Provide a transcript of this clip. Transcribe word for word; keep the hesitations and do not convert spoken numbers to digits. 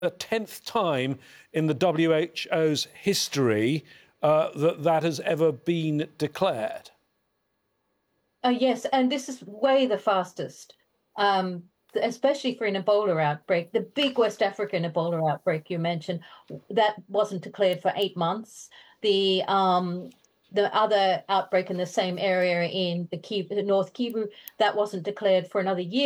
a tenth time in the W H O's history uh, that that has ever been declared. Uh, yes, and this is way the fastest, um, especially for an Ebola outbreak. The big West African Ebola outbreak you mentioned, that wasn't declared for eight months. The um, the other outbreak in the same area in the, Kivu, the North Kivu, that wasn't declared for another year.